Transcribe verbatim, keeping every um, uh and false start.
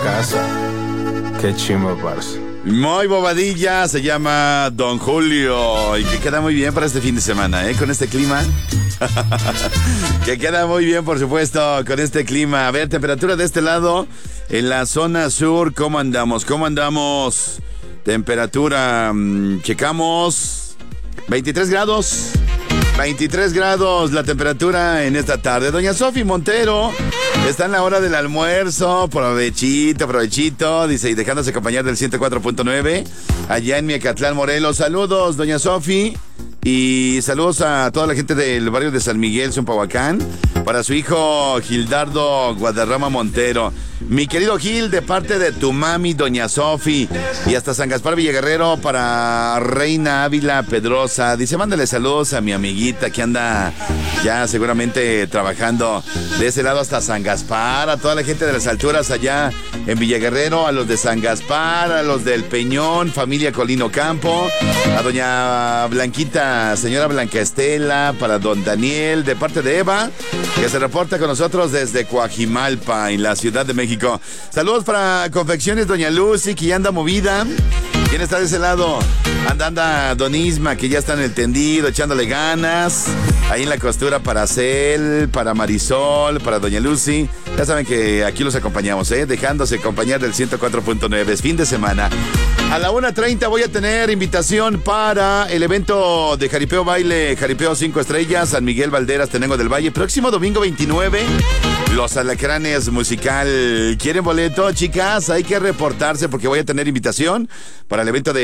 casa. Qué chimba, parce. Muy bobadilla, se llama Don Julio. Y que queda muy bien para este fin de semana, ¿eh? Con este clima. Que queda muy bien, por supuesto, con este clima. A ver, temperatura de este lado, en la zona sur, ¿cómo andamos? ¿Cómo andamos? Temperatura, mmm, checamos. veintitrés grados. veintitrés grados la temperatura en esta tarde. Doña Sofi Montero está en la hora del almuerzo. Provechito, provechito. Dice, y dejándose acompañar del ciento cuatro punto nueve allá en Miacatlán, Morelos. Saludos, doña Sofi. Y saludos a toda la gente del barrio de San Miguel, Zompahuacán, para su hijo Gildardo Guadarrama Montero. Mi querido Gil, de parte de tu mami, doña Sofi. Y hasta San Gaspar Villaguerrero para Reina Ávila Pedrosa. Dice, mándale saludos a mi amiguita que anda ya seguramente trabajando de ese lado hasta San Gaspar. A toda la gente de las alturas allá en Villaguerrero, a los de San Gaspar, a los del Peñón, familia Colino Campo, a doña Blanquita, señora Blanca Estela, para don Daniel, de parte de Eva, que se reporta con nosotros desde Coajimalpa, en la Ciudad de México. Saludos para Confecciones Doña Lucy, que ya anda movida. ¿Quién está de ese lado? Anda, anda Don Isma, que ya está en el tendido, echándole ganas. Ahí en la costura para Cel, para Marisol, para Doña Lucy. Ya saben que aquí los acompañamos, ¿eh? Dejándose acompañar del ciento cuatro punto nueve. Es fin de semana. A la una treinta voy a tener invitación para el evento de Jaripeo Baile, Jaripeo cinco Estrellas, San Miguel Valderas, Tenango del Valle. Próximo domingo veintinueve, Los Alacranes Musical. ¿Quieren boleto, chicas? Hay que reportarse porque voy a tener invitación para el evento de